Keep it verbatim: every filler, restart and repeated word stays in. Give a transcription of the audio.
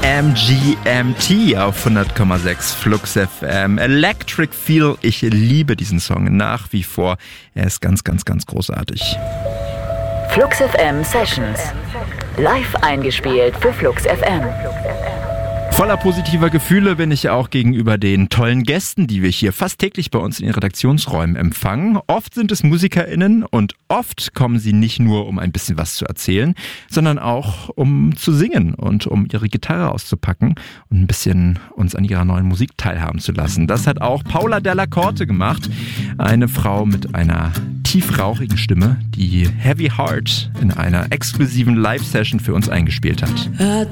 M G M T auf hundert Komma sechs Flux F M. Electric Feel, ich liebe diesen Song nach wie vor. Er ist ganz, ganz, ganz großartig. Flux F M Sessions. Live eingespielt für Flux F M. Voller positiver Gefühle bin ich auch gegenüber den tollen Gästen, die wir hier fast täglich bei uns in den Redaktionsräumen empfangen. Oft sind es MusikerInnen und oft kommen sie nicht nur, um ein bisschen was zu erzählen, sondern auch, um zu singen und um ihre Gitarre auszupacken und ein bisschen uns an ihrer neuen Musik teilhaben zu lassen. Das hat auch Paula Della Corte gemacht, eine Frau mit einer tiefrauchigen Stimme, die Heavy Heart in einer exklusiven Live-Session für uns eingespielt hat.